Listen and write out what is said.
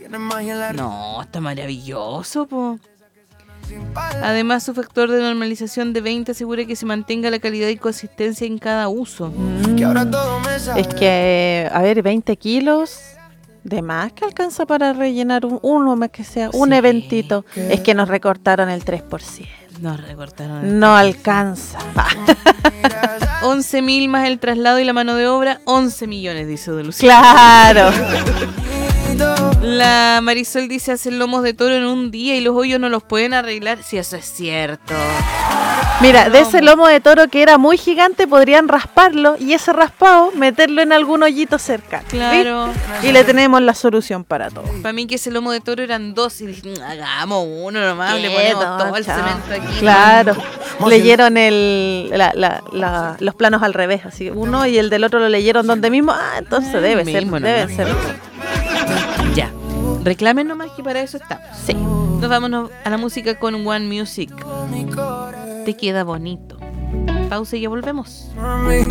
No, está maravilloso, po. Además, su factor de normalización de 20 asegura que se mantenga la calidad y consistencia en cada uso. Es que, a ver, 20 kilos de más que alcanza para rellenar uno más que sea, un eventito. Es que nos recortaron el 3%. Nos recortaron. No alcanza. 11.000 más el traslado y la mano de obra, 11 millones, dice de Lucía. Claro. La Marisol dice, hacen lomos de toro en un día y los hoyos no los pueden arreglar. Sí, eso es cierto. Mira, de ese lomo de toro que era muy gigante, podrían rasparlo y ese raspado meterlo en algún hoyito cercano. Claro. ¿Sí? Y le tenemos la solución para todo. Para mí que ese lomo de toro eran 2 y dije, hagamos uno nomás, le ponemos todo el cemento aquí. Claro. Leyeron los planos al revés, así uno y el del otro lo leyeron donde mismo. Ah, entonces deben ser. Ya. Reclamen nomás que para eso estamos. Sí. Nos vamos a la música con One Music. Te queda bonito. Pausa y ya volvemos. Mami,